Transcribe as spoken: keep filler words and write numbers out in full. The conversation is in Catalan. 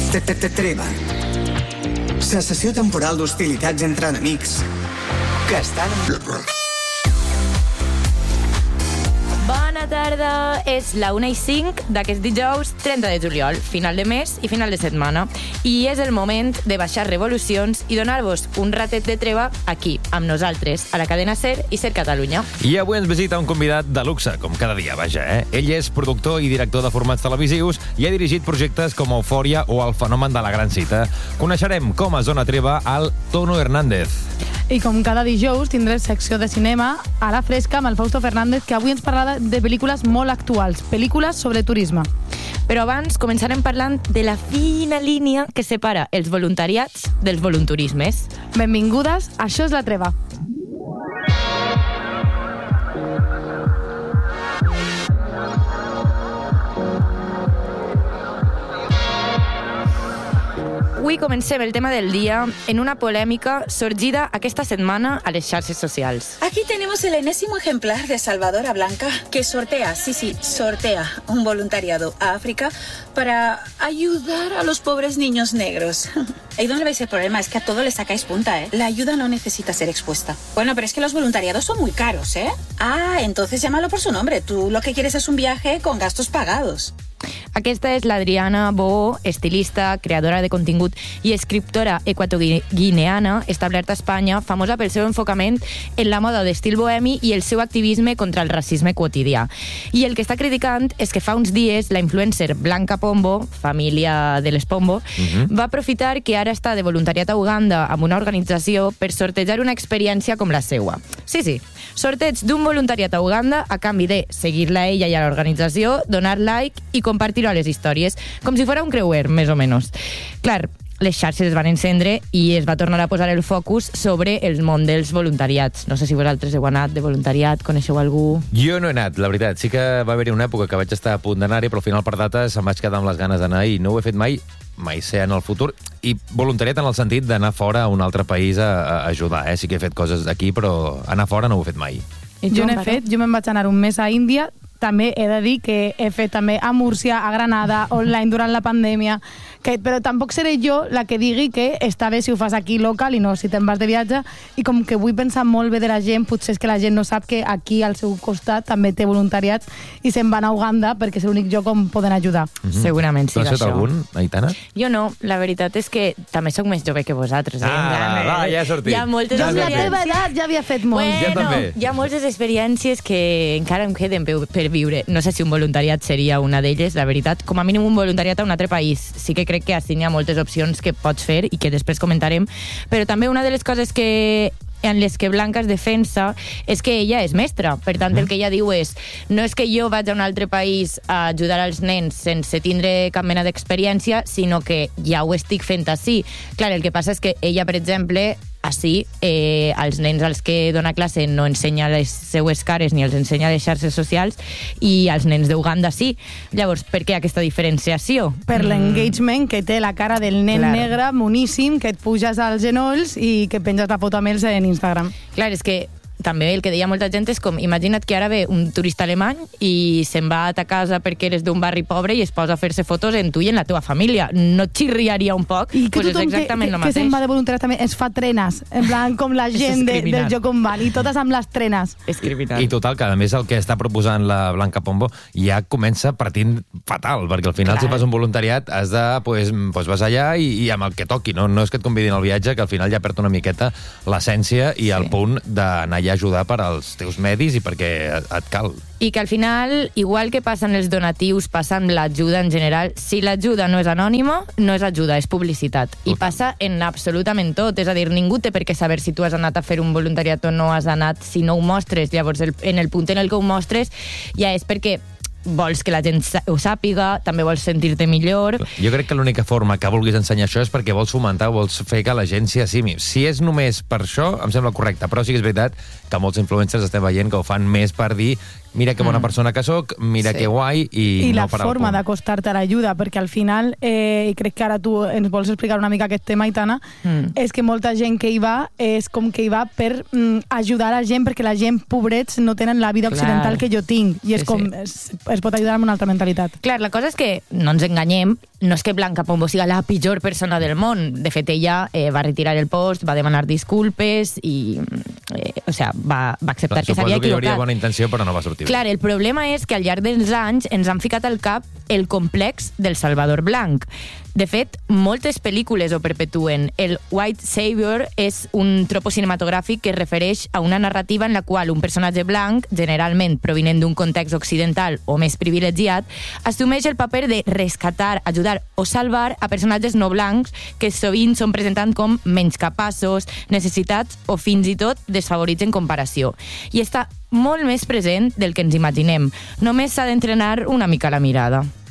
Treva. Cessació temporal d'hostilitats entre enemics que estan en guerra. Bona tarda, és la una i cinc d'aquest dijous trenta de juliol, final de mes i final de setmana. I és el moment de baixar revolucions i donar-vos un ratet de treva aquí, amb nosaltres, a la cadena SER i SER Catalunya. I avui ens visita un convidat de luxe, com cada dia, vaja, eh? Ell és productor i director de formats televisius i ha dirigit projectes com Eufòria o El fenomen de la gran cita. Coneixerem com es dona treva al Tono Hernández. I com cada dijous tindrem secció de cinema a la fresca amb el Fausto Fernández, que avui ens parlarà de pel·lícules molt actuals, pel·lícules sobre turisme. Però abans començarem parlant de la fina línia que separa els voluntariats dels volunturismes. Benvingudes, això és La Treva. Avui comencem el tema del día en una polémica sorgida aquesta setmana a les xarxes socials. Aquí tenemos el enésimo ejemplar de Salvadora Blanca, que sortea, sí, sí, sortea un voluntariado a África para ayudar a los pobres niños negros. Ahí donde veis el problema es que a todo le sacáis punta, ¿eh? La ayuda no necesita ser expuesta. Bueno, pero es que los voluntariados son muy caros, ¿eh? Ah, entonces llámalo por su nombre. Tú lo que quieres es un viaje con gastos pagados. Aquesta és l'Adriana Bo, estilista, creadora de contingut i escriptora equatoguineana establerta a Espanya, famosa pel seu enfocament en la moda d'estil bohemi i el seu activisme contra el racisme quotidià. I el que està criticant és que fa uns dies la influencer Blanca Pombo, família de les Pombo, uh-huh. va aprofitar que ara està de voluntariat a Uganda amb una organització per sortejar una experiència com la seua. Sí, sí, sorteig d'un voluntariat a Uganda a canvi de seguir-la a ella i a l'organització, donar like i compartir-ho a les històries, com si fos un creuer, més o menys. Clar, les xarxes es van encendre i es va tornar a posar el focus sobre el món dels voluntariats. No sé si vosaltres heu anat de voluntariat, coneixeu algú? Jo no he anat, la veritat. Sí que va haver-hi una època que vaig estar a punt d'anar-hi, però al final per dates em vaig quedar amb les ganes d'anar i no ho he fet mai, mai sé en el futur. I voluntariat en el sentit d'anar fora a un altre país a, a ajudar. Eh? Sí que he fet coses aquí, però anar fora no ho he fet mai. Jo n'he fet, jo me'n vaig anar un mes a Índia. També he de dir que he fet també a Múrcia, a Granada, online durant la pandèmia, que, però tampoc seré jo la que digui que està bé si ho fas aquí local i no si te'n vas de viatge, i com que vull pensar molt bé de la gent, potser és que la gent no sap que aquí al seu costat també té voluntariats i se'n van a Uganda perquè és l'únic lloc on poden ajudar. Mm-hmm. Segurament sí, això. Tu has fet algun, Aitana? Jo no, la veritat és que també sóc més jove que vosaltres. Eh? Ah, va, ja ha sortit. Hi ha moltes jo amb la teva edat ja havia fet molt. Bueno, ja hi ha moltes experiències que encara em queden per viure. No sé si un voluntariat seria una d'elles, la veritat. Com a mínim un voluntariat a un altre país. Sí que crec que així hi ha moltes opcions que pots fer i que després comentarem. Però també una de les coses que en les que Blanca es defensa és que ella és mestra. Per tant, el que ella diu és no és que jo vaig a un altre país a ajudar als nens sense tindre cap mena d'experiència, sinó que ja ho estic fent així. Clar, el que passa és que ella, per exemple, així, eh, als nens als que dona classe no ensenya les seues cares ni els ensenya les xarxes socials, i als nens d'Uganda sí. Llavors, per què aquesta diferenciació? Per l'engagement que té la cara del nen Clar. negre, moníssim, que et puges als genolls i que penges la foto amb ells en Instagram. Clar, és que també el que deia molta gent és com, imagina't que ara ve un turista alemany i se'n va a ta casa perquè eres d'un barri pobre i es posa a fer-se fotos en tu i en la teva família. No et xirriaria un poc? I que pues tothom és exactament que, el que, mateix. que se'n va de voluntariat també es fa trenes, en plan com la gent de, del joc on van, i totes amb les trenes. És criminal. I total, que a més el que està proposant la Blanca Pombo ja comença partint fatal, perquè al final Clar. Si fas un voluntariat has de, pues, pues vas allà i, i amb el que toqui, no? No és que et convidin al viatge, que al final ja perd una miqueta l'essència i sí. el punt d'anar allà a ajudar per als teus medis i perquè et cal. I que al final, igual que passen els donatius, passa amb l'ajuda en general, si l'ajuda no és anònima, no és ajuda, és publicitat. I passa en absolutament tot, és a dir, ningú té per què saber si tu has anat a fer un voluntariat o no has anat, si no ho mostres. Llavors, el, en el punt en el que ho mostres, ja és perquè vols que la gent ho sàpiga, també vols sentir-te millor. Jo crec que l'única forma que vulguis ensenyar això és perquè vols fomentar, vols fer que la gent s'hi assimi. Si és només per això, em sembla correcte, però sí que és veritat que molts influencers estem veient que ho fan més per dir mira que bona Mm. persona que sóc, mira Sí. que guai, i, I no la parar el forma punt. d'acostar-te a l'ajuda, perquè al final, eh, i crec que ara tu ens vols explicar una mica aquest tema, Aitana, Mm. és que molta gent que hi va és com que hi va per mm, ajudar a la gent, perquè la gent, pobrets, no tenen la vida Clar. occidental que jo tinc, i és Sí, com, sí. es, es pot ajudar amb una altra mentalitat. Clar, la cosa és que, no ens enganyem, no és que Blanca Pombo siga la pitjor persona del món. De fet, ella eh, va retirar el post, va demanar disculpes i, eh, o sea, va, va acceptar que s'havia Suposo que hi hauria equivocat. bona intenció, però no va sortir bé. Clar, el problema és que al llarg dels anys ens han ficat al cap el complex del Salvador Blanc. De fet, moltes pel·lícules ho perpetuen. El White Savior és un tropo cinematogràfic que es refereix a una narrativa en la qual un personatge blanc, generalment provinent d'un context occidental o més privilegiat, assumeix el paper de rescatar, ajudar o salvar a personatges no blancs que sovint són presentats com menys capaços, necessitats o fins i tot desfavorits en comparació. I està molt més present del que ens imaginem. Només s'ha d'entrenar una mica la mirada.